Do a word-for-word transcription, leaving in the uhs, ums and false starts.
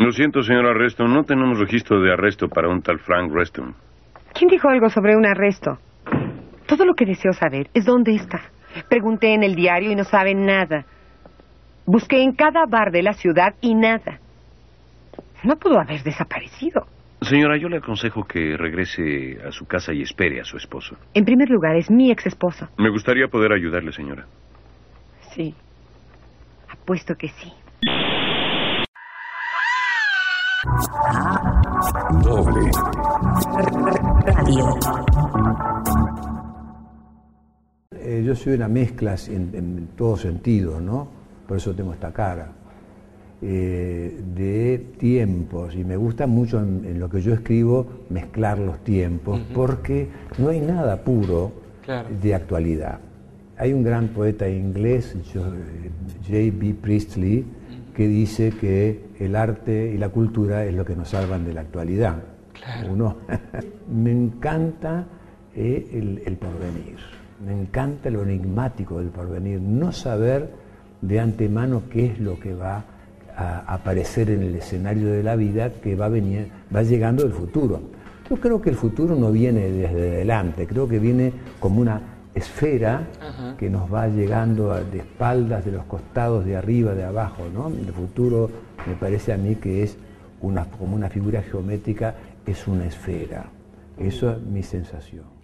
Lo siento, señora Reston, no tenemos registro de arresto para un tal Frank Reston. ¿Quién dijo algo sobre un arresto? Todo lo que deseo saber es dónde está. Pregunté en el diario y no saben nada. Busqué en cada bar de la ciudad y nada. No pudo haber desaparecido. Señora, yo le aconsejo que regrese a su casa y espere a su esposo. En primer lugar, es mi ex esposo. Me gustaría poder ayudarle, señora. Sí. Apuesto que sí. Doble Radio. Eh, yo soy una mezcla en, en todo sentido, ¿no? Por eso tengo esta cara. Eh, de tiempos, y me gusta mucho en, en lo que yo escribo mezclar los tiempos, uh-huh. porque no hay nada puro claro. de actualidad. Hay un gran poeta inglés, J B Priestley, uh-huh. que dice que el arte y la cultura es lo que nos salvan de la actualidad. Claro. Uno, me encanta eh, el, el porvenir, me encanta lo enigmático del porvenir, no saber de antemano qué es lo que va a aparecer en el escenario de la vida, que va, venir, va llegando del futuro. Yo creo que el futuro no viene desde adelante, creo que viene como una esfera uh-huh. que nos va llegando de espaldas, de los costados, de arriba, de abajo, ¿no? El futuro me parece a mí que es una, como una figura geométrica, es una esfera. Eso es mi sensación.